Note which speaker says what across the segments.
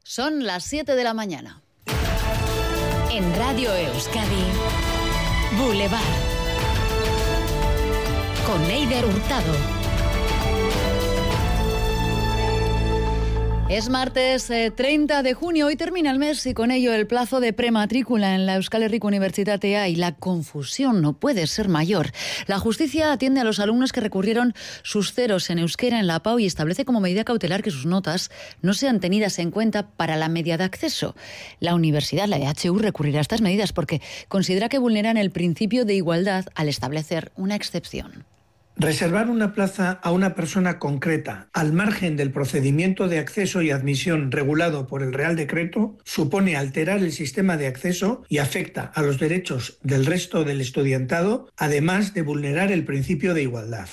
Speaker 1: Son las 7 de la mañana.
Speaker 2: En Radio Euskadi, Boulevard. Con Eider Hurtado.
Speaker 1: Es martes 30 de junio, hoy termina el mes y con ello el plazo de prematrícula en la Euskal Herriko Unibertsitatea y la confusión no puede ser mayor. La justicia atiende a los alumnos que recurrieron sus ceros en euskera en la PAU y establece como medida cautelar que sus notas no sean tenidas en cuenta para la media de acceso. La universidad, la EHU, recurrirá a estas medidas porque considera que vulneran el principio de igualdad al establecer una excepción.
Speaker 3: Reservar una plaza a una persona concreta al margen del procedimiento de acceso y admisión regulado por el Real Decreto supone alterar el sistema de acceso y afecta a los derechos del resto del estudiantado, además de vulnerar el principio de igualdad.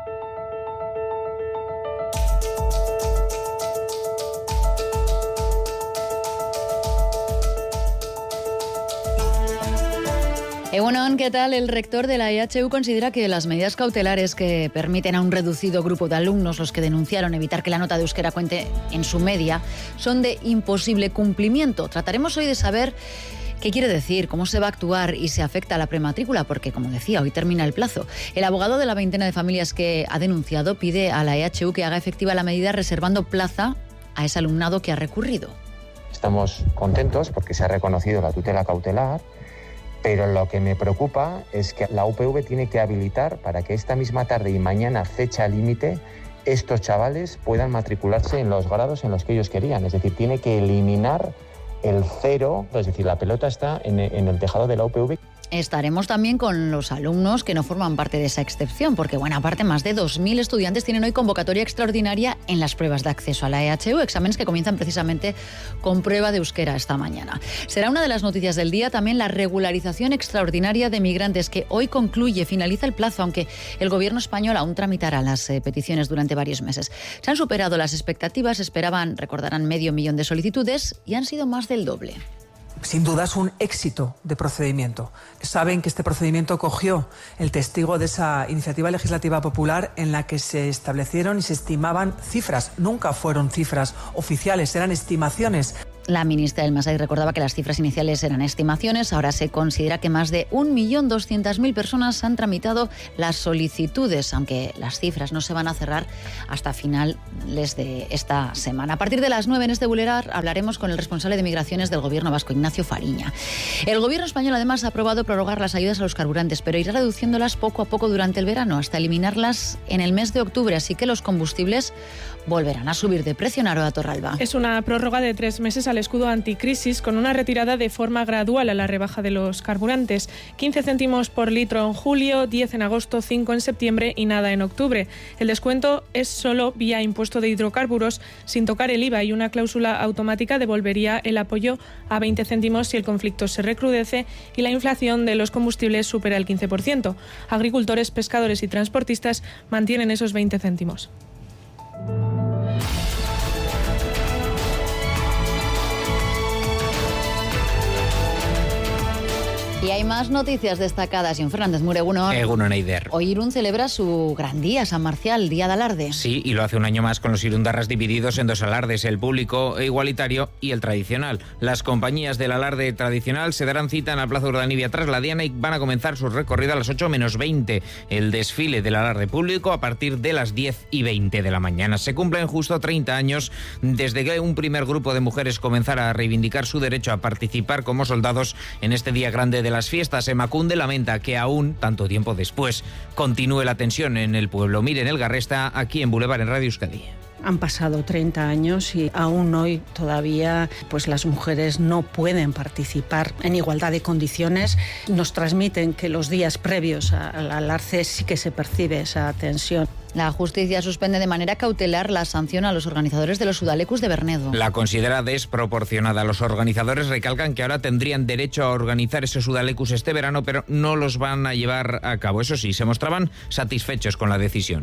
Speaker 1: Egunon, ¿qué tal? El rector de la EHU considera que las medidas cautelares que permiten a un reducido grupo de alumnos, los que denunciaron evitar que la nota de euskera cuente en su media, son de imposible cumplimiento. Trataremos hoy de saber qué quiere decir, cómo se va a actuar y si afecta a la prematrícula, porque, como decía, hoy termina el plazo. El abogado de la veintena de familias que ha denunciado pide a la EHU que haga efectiva la medida reservando plaza a ese alumnado que ha recurrido.
Speaker 4: Estamos contentos porque se ha reconocido la tutela cautelar, pero lo que me preocupa es que la UPV tiene que habilitar para que esta misma tarde y mañana, fecha límite, estos chavales puedan matricularse en los grados en los que ellos querían. Es decir, tiene que eliminar el cero, es decir, la pelota está en el tejado de la UPV.
Speaker 1: Estaremos también con los alumnos que no forman parte de esa excepción, porque buena parte, más de 2.000 estudiantes tienen hoy convocatoria extraordinaria en las pruebas de acceso a la EHU, exámenes que comienzan precisamente con prueba de euskera esta mañana. Será una de las noticias del día también la regularización extraordinaria de migrantes, que hoy finaliza el plazo, aunque el gobierno español aún tramitará las peticiones durante varios meses. Se han superado las expectativas, recordarán 500.000 de solicitudes y han sido más del doble.
Speaker 5: Sin duda es un éxito de procedimiento. Saben que este procedimiento cogió el testigo de esa iniciativa legislativa popular en la que se establecieron y se estimaban cifras. Nunca fueron cifras oficiales, eran estimaciones.
Speaker 1: La ministra del Masai recordaba que las cifras iniciales eran estimaciones. Ahora se considera que más de 1.200.000 personas han tramitado las solicitudes, aunque las cifras no se van a cerrar hasta finales de esta semana. A partir de las 9 en este Boulevard hablaremos con el responsable de migraciones del Gobierno vasco, Ignacio Fariña. El Gobierno español además ha aprobado prorrogar las ayudas a los carburantes, pero irá reduciéndolas poco a poco durante el verano, hasta eliminarlas en el mes de octubre. Así que los combustibles volverán a subir de precio. Naroa Torralba.
Speaker 6: Es una prórroga de 3 meses al escudo anticrisis, con una retirada de forma gradual a la rebaja de los carburantes. 15 céntimos por litro en julio, 10 en agosto, 5 en septiembre y nada en octubre. El descuento es solo vía impuesto de hidrocarburos, sin tocar el IVA, y una cláusula automática devolvería el apoyo a 20 céntimos si el conflicto se recrudece y la inflación de los combustibles supera el 15%. Agricultores, pescadores y transportistas mantienen esos 20 céntimos.
Speaker 1: Y hay más noticias destacadas. Jon Fernández Mur,
Speaker 7: Egunon, Eider.
Speaker 1: Hoy Irún celebra su gran día, San Marcial, Día de Alarde.
Speaker 7: Sí, y lo hace un año más con los irundarras divididos en dos alardes, el público e igualitario y el tradicional. Las compañías del alarde tradicional se darán cita en la Plaza Urdanibia tras la diana y van a comenzar su recorrido a las 8 menos 20. El desfile del alarde público a partir de las 10:20 de la mañana. Se cumplen justo 30 años desde que un primer grupo de mujeres comenzara a reivindicar su derecho a participar como soldados en este día grande de las fiestas. Emakunde lamenta que aún, tanto tiempo después, continúe la tensión en el pueblo. Miren Elgarresta, aquí en Boulevard, en Radio Euskadi.
Speaker 8: Han pasado 30 años y aún hoy todavía pues las mujeres no pueden participar en igualdad de condiciones. Nos transmiten que los días previos al alarde sí que se percibe esa tensión.
Speaker 1: La justicia suspende de manera cautelar la sanción a los organizadores de los Udalecus de Bernedo.
Speaker 7: La considera desproporcionada. Los organizadores recalcan que ahora tendrían derecho a organizar esos Udalecus este verano, pero no los van a llevar a cabo. Eso sí, se mostraban satisfechos con la decisión.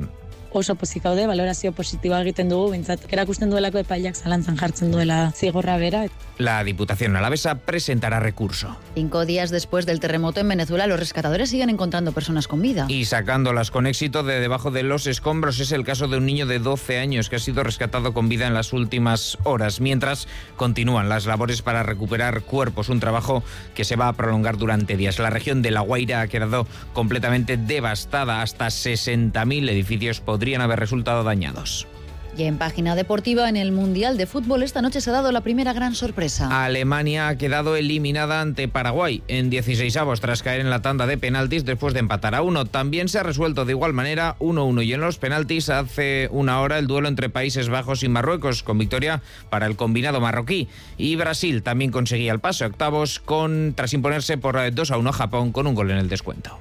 Speaker 9: oso pozik gaude, balorazio positiboa egiten dugu, bintzat, erakusten duelako epaileak zalantzan jartzen duela zigorra bera.
Speaker 7: La Diputación alavesa presentará recurso.
Speaker 1: 5 días después del terremoto en Venezuela, los rescatadores siguen encontrando personas con vida.
Speaker 7: Y sacándolas con éxito de debajo de los escombros. Es el caso de un niño de 12 años que ha sido rescatado con vida en las últimas horas, mientras continúan las labores para recuperar cuerpos, un trabajo que se va a prolongar durante días. La región de La Guaira ha quedado completamente devastada. Hasta 60.000 edificios podrían haber resultado dañados.
Speaker 1: Y en página deportiva, en el Mundial de Fútbol, esta noche se ha dado la primera gran sorpresa.
Speaker 7: Alemania ha quedado eliminada ante Paraguay en 16avos tras caer en la tanda de penaltis después de empatar a 1. También se ha resuelto de igual manera 1-1 y en los penaltis hace una hora el duelo entre Países Bajos y Marruecos con victoria para el combinado marroquí. Y Brasil también conseguía el pase a octavos tras imponerse por 2-1 a Japón con un gol en el descuento.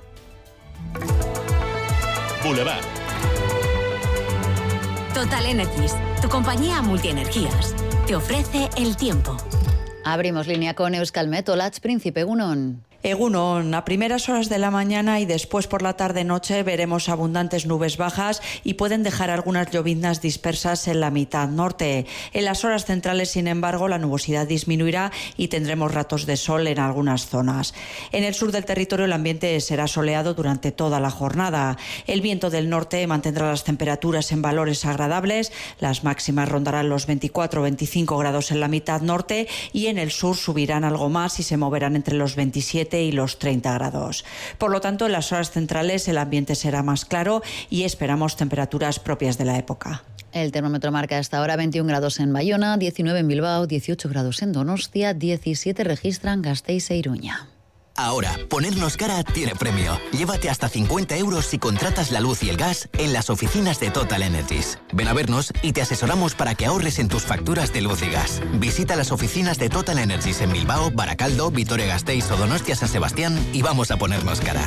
Speaker 10: Boulevard.
Speaker 2: Total Energies, tu compañía multienergías, te ofrece el tiempo.
Speaker 1: Abrimos línea con Euskalmet. Olatz Príncipe, Egunon.
Speaker 11: Egunon, a primeras horas de la mañana y después por la tarde-noche veremos abundantes nubes bajas y pueden dejar algunas lloviznas dispersas en la mitad norte. En las horas centrales, sin embargo, la nubosidad disminuirá y tendremos ratos de sol en algunas zonas. En el sur del territorio el ambiente será soleado durante toda la jornada. El viento del norte mantendrá las temperaturas en valores agradables. Las máximas rondarán los 24-25 grados en la mitad norte y en el sur subirán algo más y se moverán entre los 27 y los 30 grados. Por lo tanto, en las horas centrales el ambiente será más claro y esperamos temperaturas propias de la época.
Speaker 1: El termómetro marca hasta ahora 21 grados en Bayona, 19 en Bilbao, 18 grados en Donostia, 17 registran Gasteiz e Iruña.
Speaker 12: Ahora, ponernos cara tiene premio. Llévate hasta 50 euros si contratas la luz y el gas en las oficinas de Total Energies. Ven a vernos y te asesoramos para que ahorres en tus facturas de luz y gas. Visita las oficinas de Total Energies en Bilbao, Baracaldo, Vitoria-Gasteiz o Donostia-San Sebastián y vamos a ponernos cara.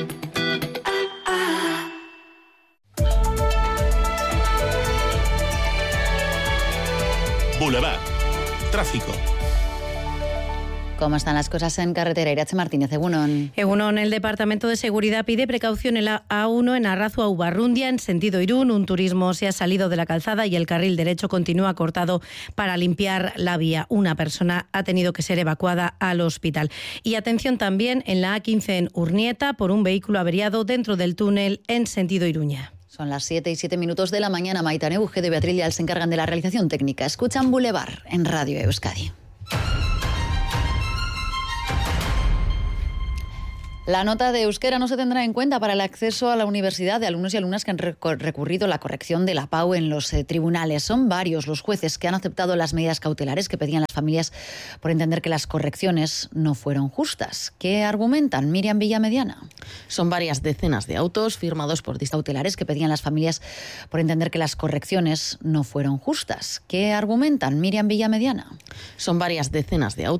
Speaker 10: Boulevard. Tráfico.
Speaker 1: ¿Cómo están las cosas en carretera? Irache Martínez, Egunon.
Speaker 13: Egunon, el Departamento de Seguridad pide precaución en la A1 en Arrazu a Ubarrundia, en sentido Irún. Un turismo se ha salido de la calzada y el carril derecho continúa cortado para limpiar la vía. Una persona ha tenido que ser evacuada al hospital. Y atención también en la A15 en Urnieta por un vehículo averiado dentro del túnel en sentido Iruña.
Speaker 1: Son las 7:07 de la mañana. Maitane Bujede y Beatriz Leal se encargan de la realización técnica. Escuchan Boulevard en Radio Euskadi. La nota de euskera no se tendrá en cuenta para el acceso a la universidad de alumnos y alumnas que han recurrido la corrección de la PAU en los tribunales. Son varios los jueces que han aceptado las medidas cautelares que pedían las familias por entender que las correcciones no fueron justas. ¿Qué argumentan? Miriam Villamediana.
Speaker 14: Son varias decenas de autos firmados por
Speaker 1: cautelares que pedían las familias por entender que las correcciones no fueron justas. ¿Qué argumentan? Miriam Villamediana.
Speaker 14: Son varias decenas de autos